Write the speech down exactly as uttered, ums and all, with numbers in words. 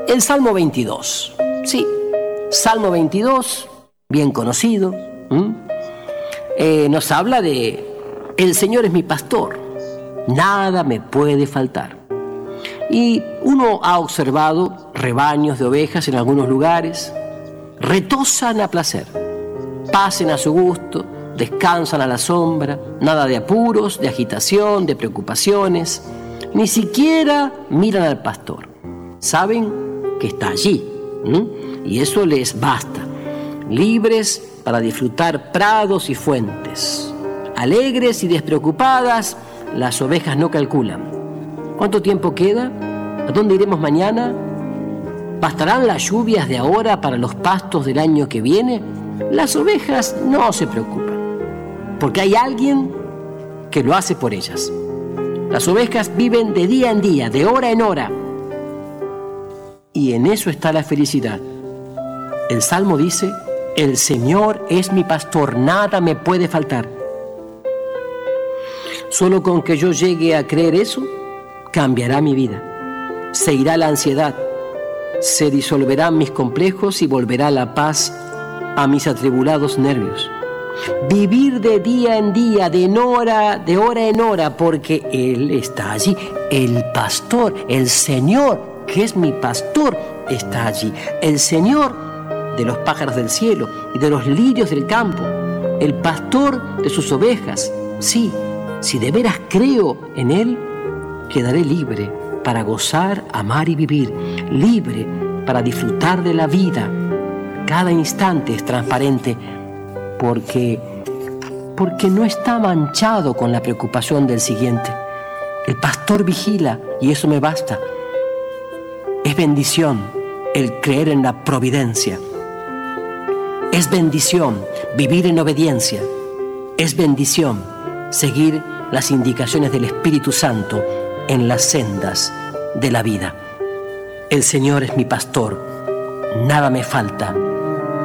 El Salmo veintidós, sí, Salmo veintidós, bien conocido, eh, nos habla de el Señor es mi pastor, nada me puede faltar. Y uno ha observado rebaños de ovejas en algunos lugares, retozan a placer, pasen a su gusto, descansan a la sombra, nada de apuros, de agitación, de preocupaciones, ni siquiera miran al pastor, saben que está allí, ¿no? Y eso les basta, libres para disfrutar prados y fuentes, alegres y despreocupadas, las ovejas no calculan. ¿Cuánto tiempo queda? ¿A dónde iremos mañana? ¿Bastarán las lluvias de ahora para los pastos del año que viene? Las ovejas no se preocupan, porque hay alguien que lo hace por ellas. Las ovejas viven de día en día, de hora en hora, y en eso está la felicidad. El Salmo dice, el Señor es mi pastor, nada me puede faltar. Solo con que yo llegue a creer eso, cambiará mi vida. Se irá la ansiedad, se disolverán mis complejos y volverá la paz a mis atribulados nervios. Vivir de día en día, de hora, de hora en hora, porque Él está allí. El pastor, el Señor, que es mi pastor, está allí. El Señor de los pájaros del cielo y de los lirios del campo. El pastor de sus ovejas. Sí, si de veras creo en Él, quedaré libre para gozar, amar y vivir. Libre para disfrutar de la vida. Cada instante es transparente porque, porque no está manchado con la preocupación del siguiente. El pastor vigila y eso me basta. Es bendición el creer en la providencia. Es bendición vivir en obediencia. Es bendición seguir las indicaciones del Espíritu Santo en las sendas de la vida. El Señor es mi pastor, nada me falta.